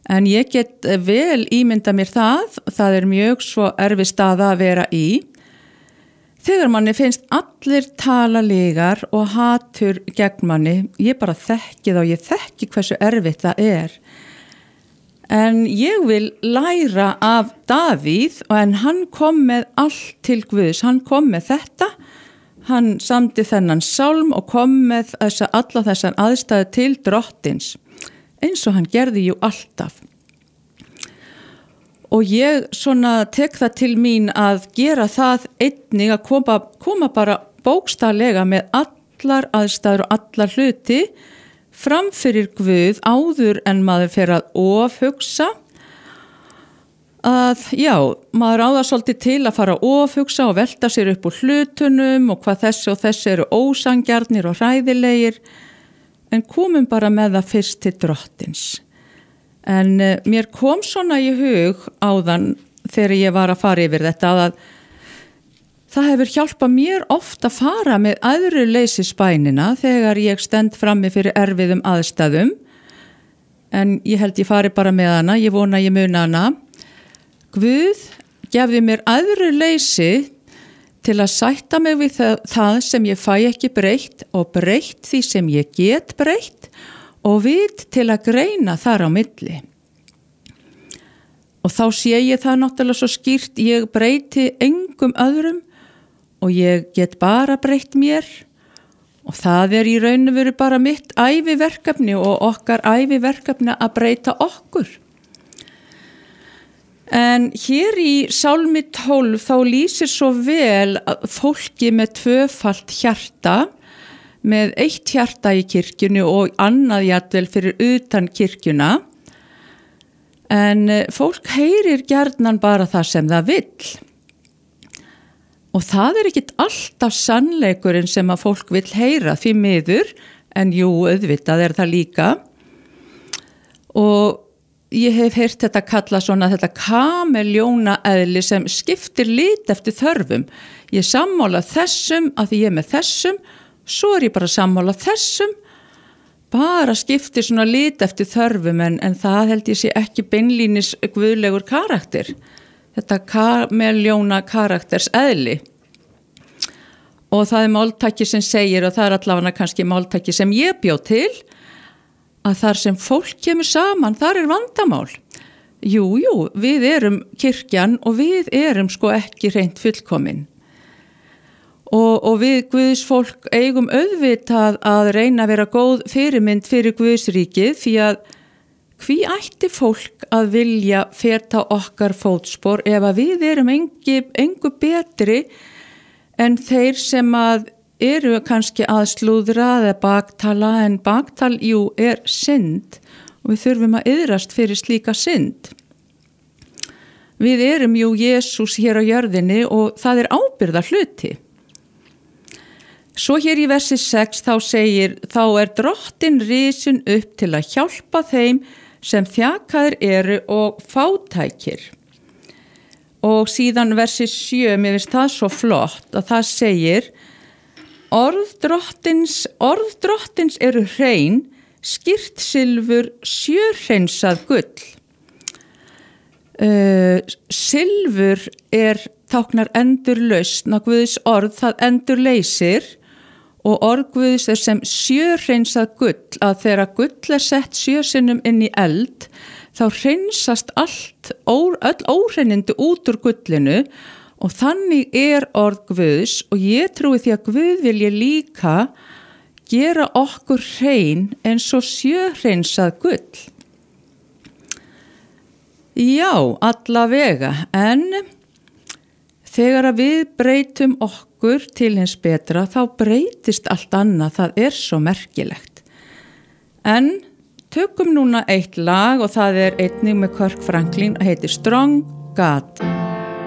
En ég get vel ímynda mér það mjög svo erfið staða að vera í. Þegar manni finnst allir tala lygar og hatur gegn manni, ég bara þekki það og ég þekki hversu erfitt það er. En ég vil læra af Davíð en hann kom með allt til Guðs, hann kom með þetta, hann samdi þennan sálm og kom með alla þessar aðstæður til drottins, eins og hann gerði jú alltaf. Og ég svona tek það til mín að gera það einnig að koma bara bókstaflega með allar aðstæður og allar hluti fram fyrir Guð áður en maður fer að ofhugsa. Að já, maður á það svolítið til að fara að ofhugsa og velta sér upp úr hlutunum og hvað þessi og þessi eru ósangjarnir og hræðilegir, en komum bara með það fyrst til drottins. En mér kom svona í hug áðan þegar ég var að fara yfir þetta að það hefur hjálpað mér oft að fara með æðruleysisbænina þegar ég stend frammi fyrir erfiðum aðstæðum. En ég held ég fari bara með hana, ég vona ég muna hana. Guð gefði mér æðruleysi til að sætta mig við það sem ég fæ ekki breytt og breytt því sem ég get breytt og vit til að greina þar á milli. Og þá sé ég það náttúrulega svo skýrt, ég breyti engum öðrum og ég get bara breytt mér og það í raun og veru bara mitt æviverkefni og okkar æviverkefni að breyta okkur. En hér í Sálmi 12 þá lýsir svo vel fólki með tvöfalt hjarta, með eitt hjarta í kirkjunni og annað jafnvel fyrir utan kirkjuna. En fólk heyrir gjarnan bara það sem það vill. Og það ekkert alltaf sannleikurinn sem að fólk vill heyra því miður, en jú, auðvitað það líka. Og ég hef heyrt þetta kalla svona þetta kameljóna eðli sem skiptir lit eftir þörfum. Ég sammála þessum að því ég með þessum, svo ég bara sammála þessum, bara skiptir svona lit eftir þörfum en það held ég sé ekki beinlínis guðlegur karakter. Þetta kameljóna karakters eðli. Og það máltæki sem segir, og það allavega kannski máltæki sem ég bjó til, að þar sem fólk kemur saman, þar vandamál. Jú, við erum kirkjan og við erum sko ekki hreint fullkomin. Og við Guðs fólk eigum auðvitað að reyna að vera góð fyrirmynd fyrir Guðsríkið því að hví ætti fólk að vilja feta okkar fótspor ef að við erum engu betri en þeir sem að eru kannski að slúðra eða baktala, en baktal synd og við þurfum að iðrast fyrir slíka synd. Við erum Jesús hér á jörðinni og það ábyrgðar hluti. Svo hér í versi 6 þá segir, þá drottin risin upp til að hjálpa þeim sem þjakaðir eru og fátækir. Og síðan versi 7, mér finnst það svo flott að það segir, orð drottins eru hrein, skýrt silfur, sjörhreinsað gull. Silfur táknar endurlausn og Guðs orð það endurleysir og orð Guðs sem sjörhreinsað gull, að þegar gull sett 7 sinnum inn í eld þá hreinsast öll óhreinindi út úr gullinu og þannig orð Guðs og ég trúi því að Guð vilji líka gera okkur hrein eins og sjörhreinsað gull. Já, allavega, en þegar við breytum okkur til hins betra, þá breytist allt annað, það svo merkilegt. En tökum núna eitt lag og það einnig með Kirk Franklin, heitir Strong God.